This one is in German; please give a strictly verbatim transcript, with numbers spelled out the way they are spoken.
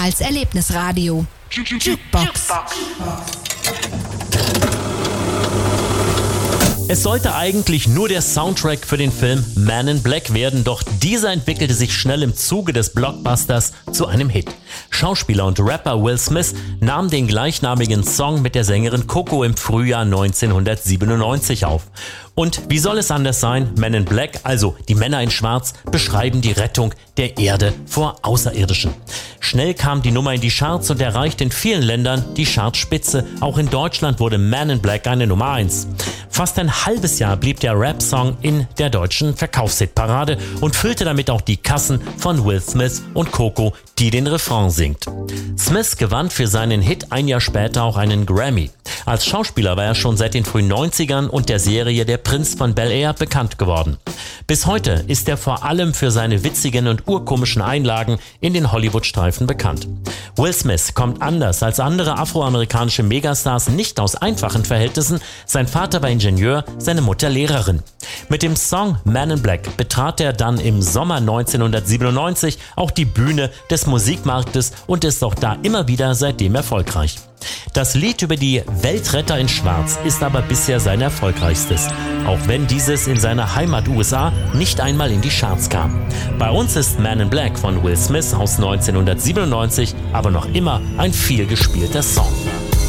als Erlebnisradio. Jukebox. Es sollte eigentlich nur der Soundtrack für den Film Man in Black werden, doch dieser entwickelte sich schnell im Zuge des Blockbusters zu einem Hit. Schauspieler und Rapper Will Smith nahm den gleichnamigen Song mit der Sängerin Coco im Frühjahr neunzehnhundertsiebenundneunzig auf. Und wie soll es anders sein? Men in Black, also die Männer in Schwarz, beschreiben die Rettung der Erde vor Außerirdischen. Schnell kam die Nummer in die Charts und erreichte in vielen Ländern die Chartspitze. Auch in Deutschland wurde Man in Black eine Nummer eins. Fast ein halbes Jahr blieb der Rap-Song in der deutschen Verkaufshitparade und füllte damit auch die Kassen von Will Smith und Coco, die den Refrain singt. Smith gewann für seinen Hit ein Jahr später auch einen Grammy. Als Schauspieler war er schon seit den frühen neunzigern und der Serie Der Prinz von Bel-Air bekannt geworden. Bis heute ist er vor allem für seine witzigen und urkomischen Einlagen in den Hollywood-Streifen bekannt. Will Smith kommt anders als andere afroamerikanische Megastars nicht aus einfachen Verhältnissen. Sein Vater war Ingenieur, seine Mutter Lehrerin. Mit dem Song Man in Black betrat er dann im Sommer neunzehnhundertsiebenundneunzig auch die Bühne des Musikmarktes und ist auch da immer wieder seitdem erfolgreich. Das Lied über die Weltretter in Schwarz ist aber bisher sein erfolgreichstes, auch wenn dieses in seiner Heimat U S A nicht einmal in die Charts kam. Bei uns ist Man in Black von Will Smith aus neunzehnhundertsiebenundneunzig aber noch immer ein viel gespielter Song.